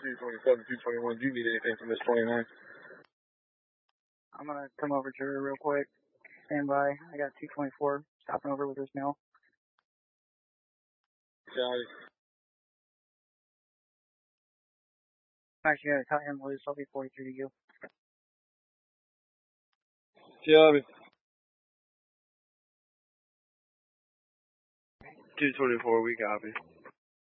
227, 221. Do you need anything from this 29? I'm going to come over to her real quick. Stand by. I got 224 stopping over with this mail. Copy. I'm actually going to cut him loose. I'll be 43 to you. Copy. 224, we copy.